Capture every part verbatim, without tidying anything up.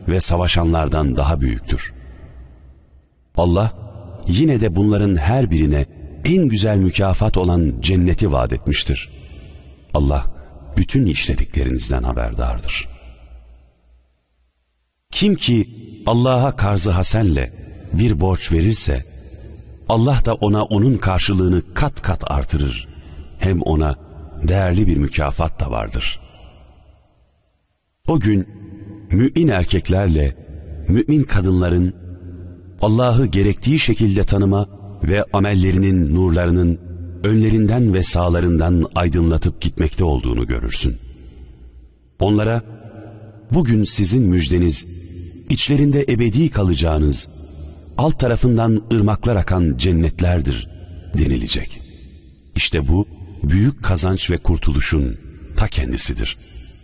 ve savaşanlardan daha büyüktür. Allah yine de bunların her birine en güzel mükafat olan cenneti vaat etmiştir. Allah bütün işlediklerinizden haberdardır. Kim ki Allah'a karzı hasenle bir borç verirse, Allah da ona onun karşılığını kat kat artırır. Hem ona değerli bir mükafat da vardır. O gün mümin erkeklerle mümin kadınların Allah'ı gerektiği şekilde tanıma ve amellerinin nurlarının önlerinden ve sağlarından aydınlatıp gitmekte olduğunu görürsün. Onlara bugün sizin müjdeniz, içlerinde ebedi kalacağınız, alt tarafından ırmaklar akan cennetlerdir denilecek. İşte bu büyük kazanç ve kurtuluşun ta kendisidir.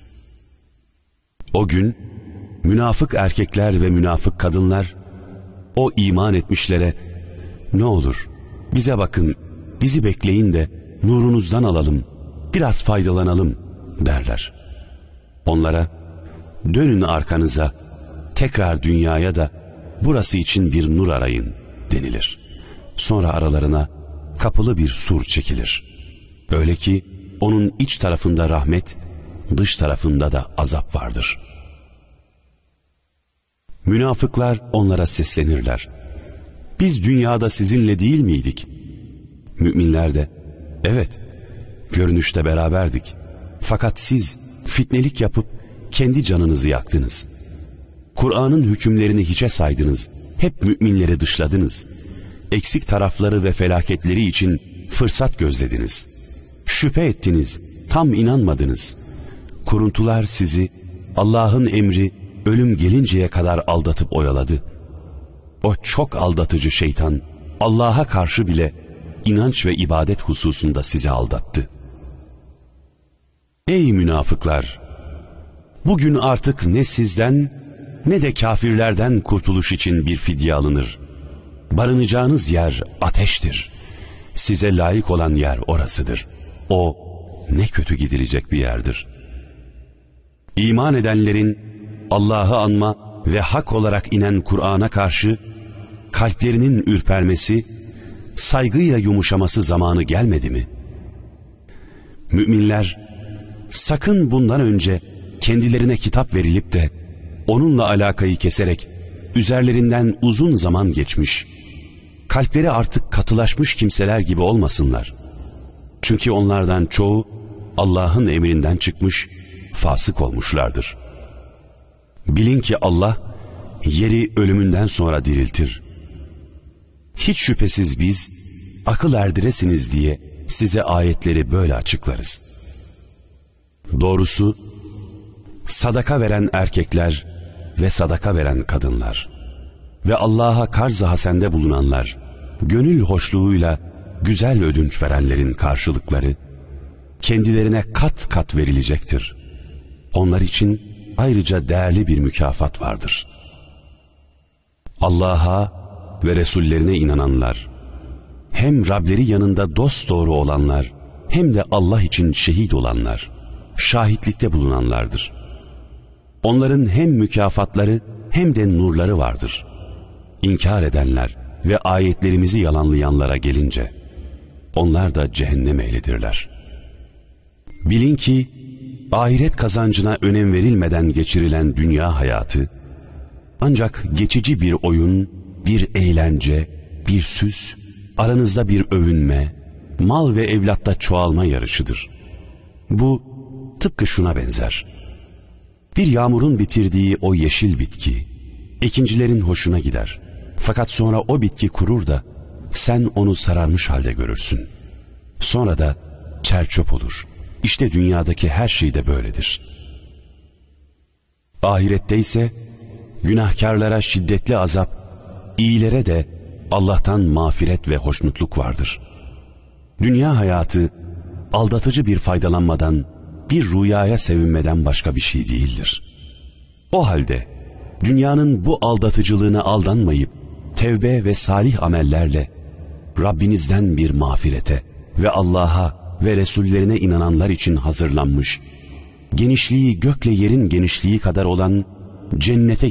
O gün münafık erkekler ve münafık kadınlar o iman etmişlere ne olur bize bakın, bizi bekleyin de nurunuzdan alalım, biraz faydalanalım derler. Onlara dönün arkanıza, tekrar dünyaya da burası için bir nur arayın denilir. Sonra aralarına kapılı bir sur çekilir. Öyle ki onun iç tarafında rahmet, dış tarafında da azap vardır. Münafıklar onlara seslenirler. Biz dünyada sizinle değil miydik? Müminler de evet, görünüşte beraberdik. Fakat siz fitnelik yapıp kendi canınızı yaktınız. Kur'an'ın hükümlerini hiçe saydınız. Hep müminleri dışladınız. Eksik tarafları ve felaketleri için fırsat gözlediniz. Şüphe ettiniz, tam inanmadınız. Kuruntular sizi Allah'ın emri ölüm gelinceye kadar aldatıp oyaladı. O çok aldatıcı şeytan Allah'a karşı bile inanç ve ibadet hususunda sizi aldattı. Ey münafıklar! Bugün artık ne sizden ne de kafirlerden kurtuluş için bir fidye alınır. Barınacağınız yer ateştir. Size layık olan yer orasıdır. O ne kötü gidilecek bir yerdir. İman edenlerin Allah'ı anma ve hak olarak inen Kur'an'a karşı kalplerinin ürpermesi, saygıyla yumuşaması zamanı gelmedi mi? Müminler sakın bundan önce kendilerine kitap verilip de onunla alakayı keserek üzerlerinden uzun zaman geçmiş, kalpleri artık katılaşmış kimseler gibi olmasınlar. Çünkü onlardan çoğu Allah'ın emrinden çıkmış, fasık olmuşlardır. Bilin ki Allah yeri ölümünden sonra diriltir. Hiç şüphesiz biz akıl erdiresiniz diye size ayetleri böyle açıklarız. Doğrusu sadaka veren erkekler ve sadaka veren kadınlar ve Allah'a karz-ı hasende bulunanlar, gönül hoşluğuyla güzel ödünç verenlerin karşılıkları kendilerine kat kat verilecektir. Onlar için ayrıca değerli bir mükafat vardır. Allah'a ve Resullerine inananlar, hem Rableri yanında dosdoğru olanlar, hem de Allah için şehit olanlar, şahitlikte bulunanlardır. Onların hem mükafatları hem de nurları vardır. İnkar edenler ve ayetlerimizi yalanlayanlara gelince, onlar da cehennem ehlidirler. Bilin ki, ahiret kazancına önem verilmeden geçirilen dünya hayatı, ancak geçici bir oyun, bir eğlence, bir süs, aranızda bir övünme, mal ve evlatta çoğalma yarışıdır. Bu tıpkı şuna benzer. Bir yağmurun bitirdiği o yeşil bitki, ekincilerin hoşuna gider. Fakat sonra o bitki kurur da, sen onu sararmış halde görürsün. Sonra da çer-çöp olur. İşte dünyadaki her şey de böyledir. Ahirette ise günahkarlara şiddetli azap, iyilere de Allah'tan mağfiret ve hoşnutluk vardır. Dünya hayatı aldatıcı bir faydalanmadan, bir rüyaya sevinmeden başka bir şey değildir. O halde dünyanın bu aldatıcılığına aldanmayıp tevbe ve salih amellerle Rabbinizden bir mağfirete ve Allah'a ve Resullerine inananlar için hazırlanmış, genişliği gökle yerin genişliği kadar olan cennete